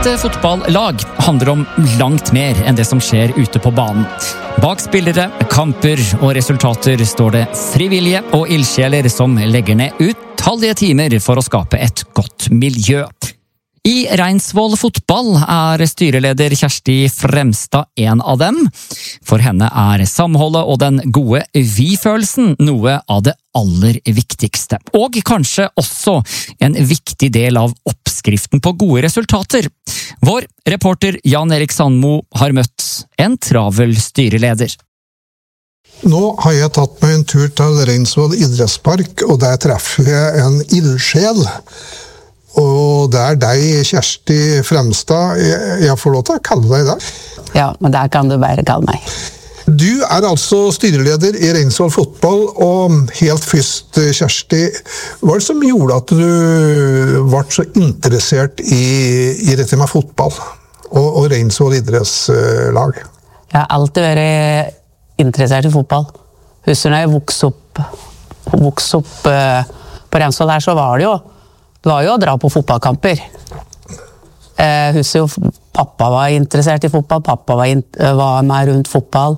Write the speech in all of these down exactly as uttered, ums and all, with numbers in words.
Et fotballag handler om langt mer enn det som skjer ute på banen. Bak spillere, kamper og resultater står det frivillige og ildsjeler som legger ned utallige timer for å skape et godt miljø. I Reinsvoll fotball er styreleder Kjersti Fremstad en av dem. For henne er samholdet og den gode vi-følelsen noe av det aller viktigste. Og kanskje også en viktig del av oppskriften på gode resultater. Vår reporter Jan Erik Sandmo har møtt en travel styreleder. Nå har jeg tatt meg en tur til Reinsvoll idrettspark, og der treffer jeg en ildsjel. Og det er deg, Kjersti Fremstad. Jeg får lov til å kalle deg det. Ja, men der kan du bare kalle meg. Du er altså styreleder i Reinsvoll fotball, og helt først, Kjersti, hva er det som gjorde at du ble så interessert i, i dette med fotball og, og Reinsvoll idrettslag? Jeg har alltid vært interessert i fotball. Husker når jeg vokste opp, vokste opp på Reinsvoll her, så var det jo Det var jo å dra på fotballkamper. Jeg husker jo pappa var interessert i fotball, pappa var, in var med rundt fotball.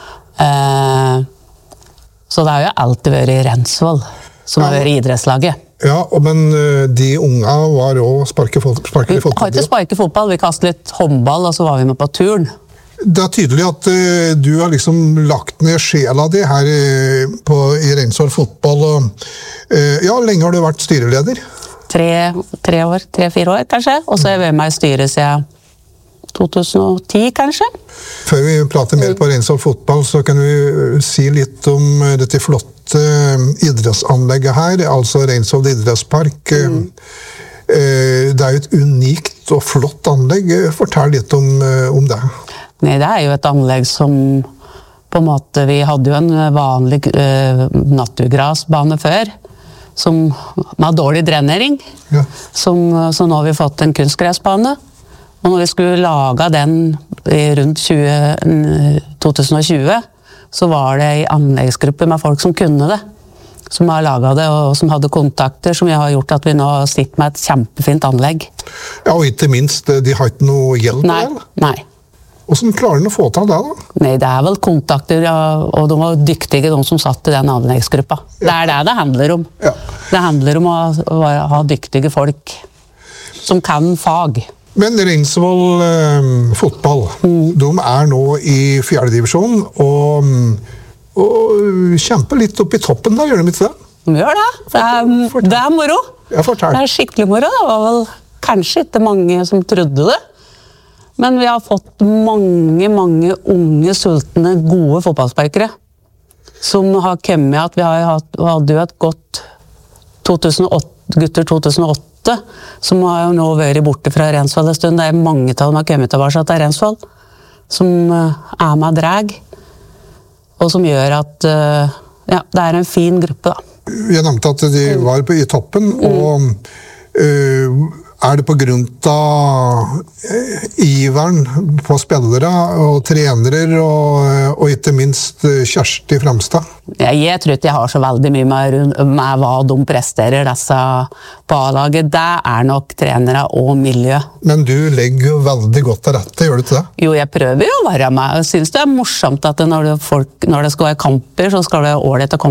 Så det har jo alltid vært i Reinsvoll, som har vært i idrettslaget. Ja, men de unga var også sparke fotball. Vi har ikke sparket fotball, vi kastet litt håndball, og så var vi med på turen. Det er tydelig at uh, du har liksom lagt ned sjela di her uh, på, i Reinsvoll fotball. Og, uh, ja, lenge har du vært styreleder? Tre, tre år, tre-fire år kanskje, og så har jeg vært med i styret siden to tusen og ti kanskje. Før vi prater mer på Reinsvoll fotball, så kan vi si litt om dette flotte idrettsanlegget her, altså Reinsvoll idrettspark. Mm. Det er jo et unikt og flott anlegg. Fortell litt om, om det. Nei, det er jo et anlegg som på en måte, vi hadde jo en vanlig uh, naturgrasbane før, som med dårlig drenering, ja. som, så nå har vi fått en kunstgressbane. Og når vi skulle lage den i rundt tjue, to tusen og tjue, så var det en anleggsgruppe med folk som kunne det, som har laget det, og som hadde kontakter, som har gjort at vi nå sitter med et kjempefint anlegg. Ja, og ikke minst, de har ikke noe hjelp? Nei, nei. Hvordan klarer de å få til det da? Nei, det er vel kontakter, og de var dyktige, de som satt i den anleggsgruppa. Ja. Det er det det handler om. Ja. Det handler om å, å ha dyktige folk som kan fag. Men Reinsvoll eh, fotball, mm. de er nå i fjerde divisjon, og, og kjemper litt opp i toppen der, gjør de ikke det? De gjør det. Det er, det er moro. Ja, fortell. Det er skikkelig moro. Det var vel kanskje ikke mange som trodde det. Men vi har fått mange, mange unge, sultne, gode fotballsparkere som har kommet at vi har hatt, hadde jo et godt to tusen og åtte, gutter to tusen og åtte, som har jo nå vært borte fra Reinsvoll en stund. Det er mange av dem har kommet tilbake til Reinsvoll, som er med drag, og som gjør at ja, det er en fin gruppe da. Jeg nevnte at de var på, i toppen, og øh, er det på grunn av iveren på spillere og trenere, og, og ikke minst Kjersti Fremstad? Ja, jeg tror ikke jeg har så veldig mye med, med hva de presterer, disse på A-laget. Det er nok trenere og miljø. Men du legger jo veldig godt til rette, gjør du ikke det? Jo, jeg prøver jo å være med. Jeg synes det er morsomt at når det, folk, når det skal være kamper, så skal det være ålreit å komme